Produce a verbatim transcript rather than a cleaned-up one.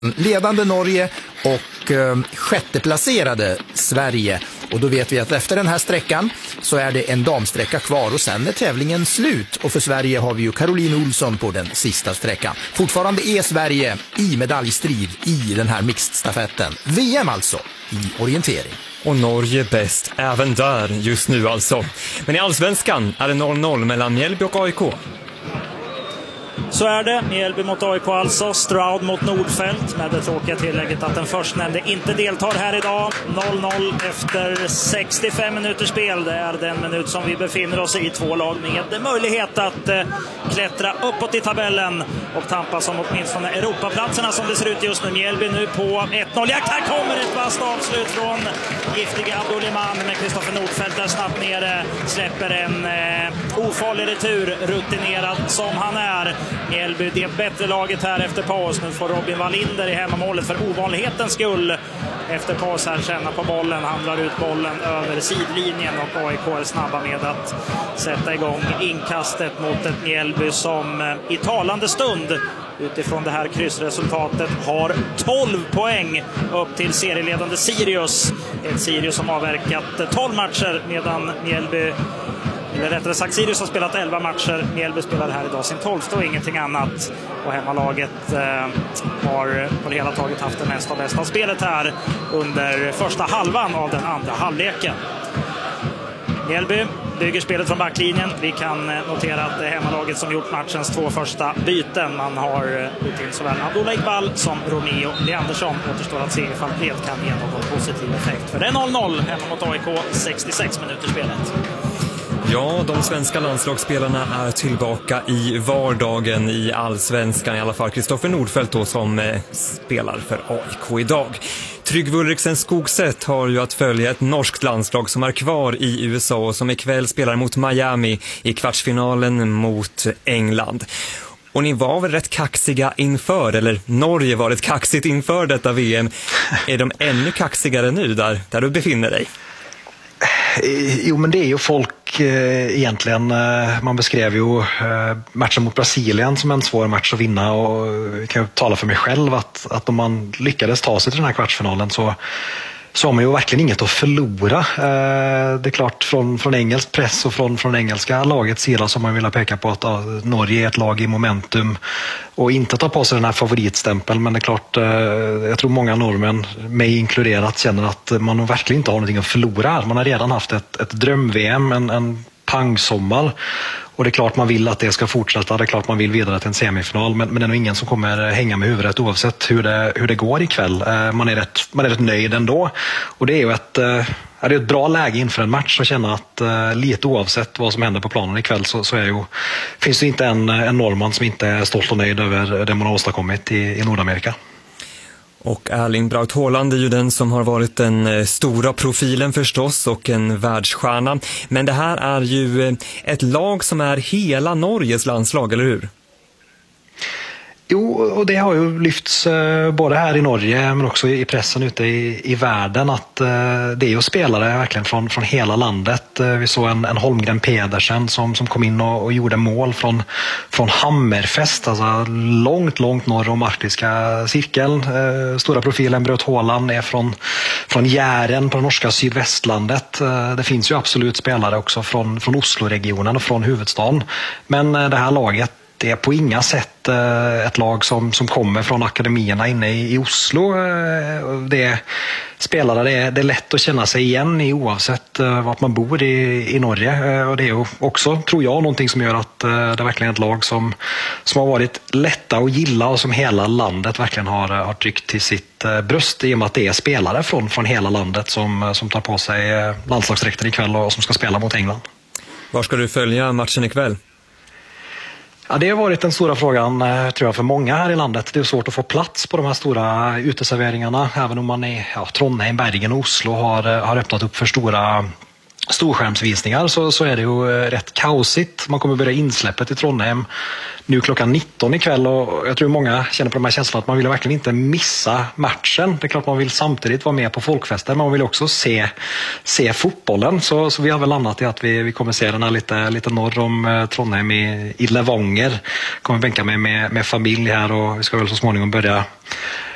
Ledande Norge och eh, sjätteplacerade Sverige. Och då vet vi att efter den här sträckan så är det en damsträcka kvar och sen är tävlingen slut. Och för Sverige har vi ju Caroline Olsson på den sista sträckan. Fortfarande är Sverige i medaljstrid i den här mixed-stafetten. V M alltså i orientering. Och Norge bäst även där just nu alltså. Men i Allsvenskan är det noll noll mellan Mjällby och A I K. Så är det. Mjällby mot A I K alltså. Stroud mot Nordfält. Med det tråkiga tillägget att den förstnämnde inte deltar här idag. noll noll efter sextiofem minuters spel. Det är den minut som vi befinner oss i. Två lag med möjlighet att eh, klättra uppåt i tabellen och tampas om åtminstone Europaplatserna som det ser ut just nu. Mjällby nu på ett noll. Jakt, här kommer ett vasst avslut från giftiga Abdulliman med Kristoffer Nordfält där snabbt nere. Släpper en eh, ofarlig retur, rutinerad som han är. Mjällby det bättre laget här efter paus. Nu får Robin Wallinder i hemmamålet för ovanlighetens skull. Efter paus här känna på bollen. Han drar ut bollen över sidlinjen och A I K är snabba med att sätta igång inkastet mot ett Mjällby som i talande stund utifrån det här kryssresultatet har tolv poäng upp till serieledande Sirius. Ett Sirius som avverkat tolv matcher medan Mjällby, eller rättare sagt Sirius har spelat elva matcher. Mjällby spelar här idag sin tolfte och ingenting annat. Och hemmalaget eh, har på det hela taget haft det mesta och bästa spelet här under första halvan av den andra halvleken. Mjällby bygger spelet från backlinjen. Vi kan notera att det är hemmalaget som gjort matchens två första byten. Man har bytt in såväl Abdullah Iqbal som Romeo Leandersson. Återstår att se ifall det kan ge någon positiv effekt. För det är noll noll hemma mot A I K, sextiosex minuter spelet. Ja, de svenska landslagsspelarna är tillbaka i vardagen i Allsvenskan. I alla fall Kristoffer Nordfält då, som eh, spelar för A I K idag. Tryggve Ulriksen Skogset har ju att följa ett norskt landslag som är kvar i U S A och som ikväll spelar mot Miami i kvartsfinalen mot England. Och ni var väl rätt kaxiga inför, eller Norge var rätt kaxigt inför detta V M. Är de ännu kaxigare nu där, där du befinner dig? Jo, men det är ju folk eh, egentligen. Eh, man beskrev ju eh, matchen mot Brasilien som en svår match att vinna och jag kan ju tala för mig själv att, att om man lyckades ta sig till den här kvartsfinalen så så har man ju verkligen inget att förlora. Eh, det är klart från, från engelsk press och från, från engelska lagets sida som man vill peka på att ja, Norge är ett lag i momentum och inte ta på sig den här favoritstämpeln. Men det är klart, eh, jag tror många norrmän, mig inkluderat, känner att man nog verkligen inte har någonting att förlora. Man har redan haft ett, ett dröm-V M, en, en pangsommar. Och det är klart man vill att det ska fortsätta, det är klart man vill vidare till en semifinal, men, men det är nog ingen som kommer hänga med huvudet oavsett hur det, hur det går ikväll. Eh, man, är rätt, man är rätt nöjd ändå. Och det är ju ett, eh, det är ett bra läge inför en match att känna att eh, lite oavsett vad som händer på planen ikväll så, så är det ju, finns det inte en, en norrman som inte är stolt och nöjd över det man har åstadkommit i, i Nordamerika. Och Erling Braut Haaland är ju den som har varit den stora profilen förstås och en världsstjärna. Men det här är ju ett lag som är hela Norges landslag, eller hur? Jo, och det har ju lyfts eh, både här i Norge men också i pressen ute i, i världen att eh, det är ju spelare verkligen från, från hela landet. Eh, vi såg en, en Holmgren Pedersen som, som kom in och, och gjorde mål från, från Hammerfest, alltså långt, långt norr om arktiska cirkeln. Eh, stora profilen Braut Haaland är från, från Jären på det norska sydvästlandet. Eh, det finns ju absolut spelare också från, från Oslo-regionen och från huvudstaden. Men eh, det här laget, det är på inga sätt eh, ett lag som, som kommer från akademierna inne i, i Oslo. Eh, det är spelare, det är, det är lätt att känna sig igen i oavsett eh, vart man bor i, i Norge. Eh, och det är ju också, tror jag, någonting som gör att eh, det är verkligen ett lag som, som har varit lätta att gilla och som hela landet verkligen har, har tryckt till sitt eh, bröst i och med att det är spelare från, från hela landet som, som tar på sig eh, landslagsdräkter ikväll och som ska spela mot England. Var ska du följa matchen ikväll? Ja, det har varit den stora frågan tror jag för många här i landet. Det är svårt att få plats på de här stora uteserveringarna. Även om man i ja, Trondheim, Bergen och Oslo har, har öppnat upp för stora storskärmsvisningar så, så är det ju rätt kaosigt. Man kommer börja insläppet i Trondheim nu klockan nitton ikväll och jag tror många känner på de här känslorna att man vill verkligen inte missa matchen. Det är klart man vill samtidigt vara med på folkfester, men man vill också se, se fotbollen. Så, så vi har väl landat i att vi, vi kommer se den här lite, lite norr om eh, Trondheim i, i Levanger. Kommer bänka mig med, med familj här och vi ska väl så småningom börja